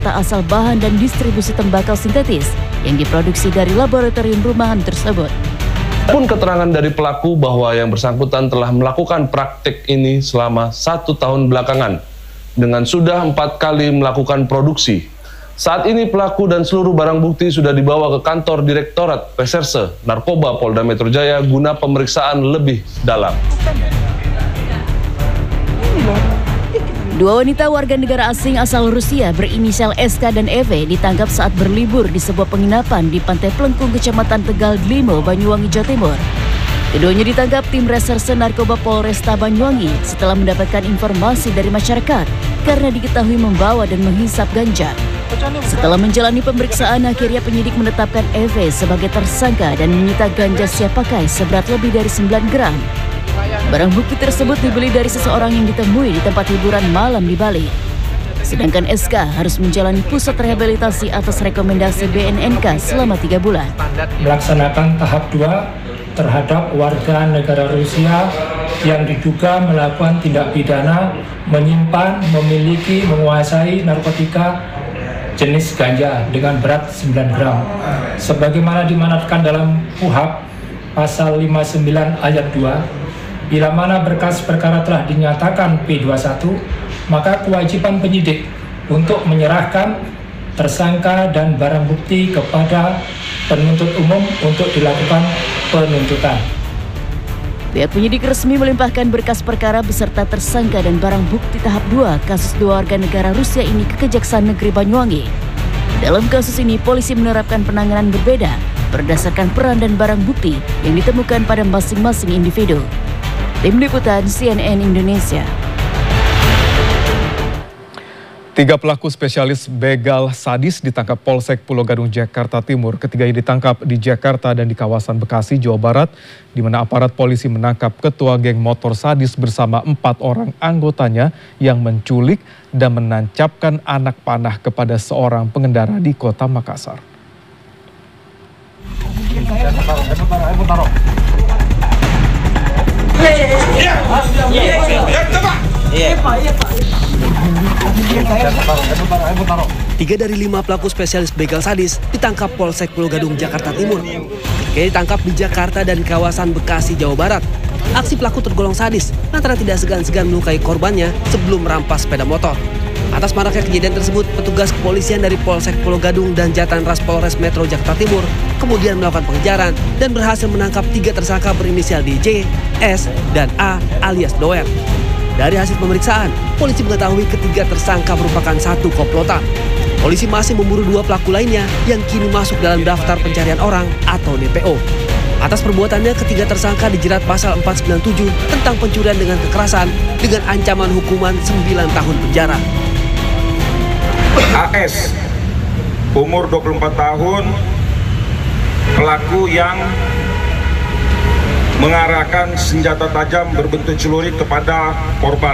asal bahan dan distribusi tembakau sintetis yang diproduksi dari laboratorium rumahan tersebut. Pun keterangan dari pelaku bahwa yang bersangkutan telah melakukan praktik ini selama 1 tahun belakangan dengan sudah 4 kali melakukan produksi. Saat ini pelaku dan seluruh barang bukti sudah dibawa ke kantor Direktorat Reserse Narkoba Polda Metro Jaya guna pemeriksaan lebih dalam. Dua wanita warga negara asing asal Rusia berinisial SK dan EV ditangkap saat berlibur di sebuah penginapan di Pantai Plengkung, Kecamatan Tegal Glimo, Banyuwangi, Jawa Timur. Keduanya ditangkap tim Reserse Narkoba Polresta Banyuwangi setelah mendapatkan informasi dari masyarakat karena diketahui membawa dan menghisap ganja. Setelah menjalani pemeriksaan, akhirnya penyidik menetapkan EV sebagai tersangka dan menyita ganja siap pakai seberat lebih dari 9 gram. Barang bukti tersebut dibeli dari seseorang yang ditemui di tempat hiburan malam di Bali. Sedangkan SK harus menjalani pusat rehabilitasi atas rekomendasi BNNK selama 3 bulan. Melaksanakan tahap 2 terhadap warga negara Rusia yang diduga melakukan tindak pidana menyimpan, memiliki, menguasai narkotika jenis ganja dengan berat 9 gram. Sebagaimana dimanatkan dalam KUHP pasal 59 ayat 2, bila mana berkas perkara telah dinyatakan P21, maka kewajiban penyidik untuk menyerahkan tersangka dan barang bukti kepada penuntut umum untuk dilakukan penuntutan. Pihak penyidik resmi melimpahkan berkas perkara beserta tersangka dan barang bukti tahap 2 kasus 2 warga negara Rusia ini ke Kejaksaan Negeri Banyuwangi. Dalam kasus ini, polisi menerapkan penanganan berbeda berdasarkan peran dan barang bukti yang ditemukan pada masing-masing individu. Tim Liputan CNN Indonesia. 3 pelaku spesialis begal sadis ditangkap Polsek Pulau Gadung, Jakarta Timur. Ketiganya ditangkap di Jakarta dan di kawasan Bekasi, Jawa Barat, di mana aparat polisi menangkap ketua geng motor sadis bersama 4 orang anggotanya yang menculik dan menancapkan anak panah kepada seorang pengendara di Kota Makassar. Tiga dari 5 pelaku spesialis begal sadis ditangkap Polsek Pulau Gadung, Jakarta Timur. Ketiganya ditangkap di Jakarta dan kawasan Bekasi, Jawa Barat. Aksi pelaku tergolong sadis lantaran tidak segan-segan melukai korbannya sebelum merampas sepeda motor. Atas maraknya kejadian tersebut, petugas kepolisian dari Polsek Pulau Gadung dan Jatanras Polres Metro Jakarta Timur kemudian melakukan pengejaran dan berhasil menangkap 3 tersangka berinisial DJ, S, dan A alias Doer. Dari hasil pemeriksaan, polisi mengetahui ketiga tersangka merupakan satu komplotan. Polisi masih memburu 2 pelaku lainnya yang kini masuk dalam daftar pencarian orang atau DPO. Atas perbuatannya, ketiga tersangka dijerat pasal 497 tentang pencurian dengan kekerasan dengan ancaman hukuman 9 tahun penjara. AS, umur 24 tahun, pelaku yang mengarahkan senjata tajam berbentuk celurit kepada korban.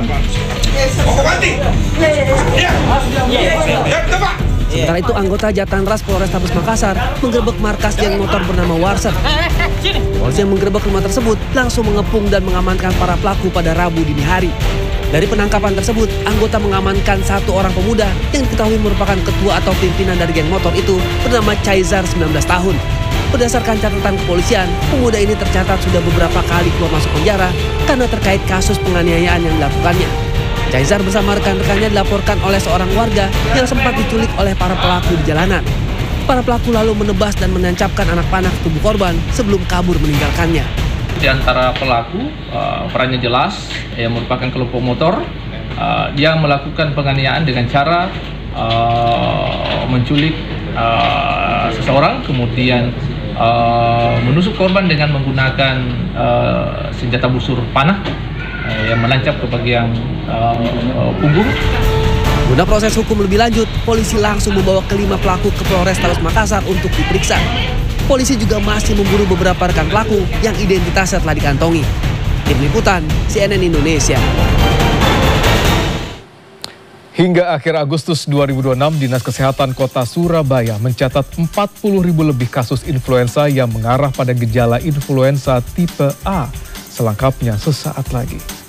Sementara itu, anggota Jatanras Polrestabes Makassar menggerebek markas geng motor bernama Warset. Polisi yang menggerebek rumah tersebut langsung mengepung dan mengamankan para pelaku pada Rabu dini hari. Dari penangkapan tersebut, anggota mengamankan 1 orang pemuda yang diketahui merupakan ketua atau pimpinan dari geng motor itu bernama Caizar, 19 tahun. Berdasarkan catatan kepolisian, pemuda ini tercatat sudah beberapa kali keluar masuk penjara karena terkait kasus penganiayaan yang dilakukannya. Caizar bersama rekan-rekannya dilaporkan oleh seorang warga yang sempat diculik oleh para pelaku di jalanan. Para pelaku lalu menebas dan menancapkan anak panah ke tubuh korban sebelum kabur meninggalkannya. Di antara pelaku, perannya jelas, yang merupakan kelompok motor. Dia melakukan penganiayaan dengan cara menculik seseorang, kemudian menusuk korban dengan menggunakan senjata busur panah yang menancap ke bagian punggung. Guna proses hukum lebih lanjut, polisi langsung membawa ke-5 pelaku ke Polrestabes Makassar untuk diperiksa. Polisi juga masih memburu beberapa rekan pelaku yang identitasnya telah dikantongi. Tim Liputan CNN Indonesia. Hingga akhir Agustus 2026, Dinas Kesehatan Kota Surabaya mencatat 40.000 lebih kasus influenza yang mengarah pada gejala influenza tipe A. Selengkapnya sesaat lagi.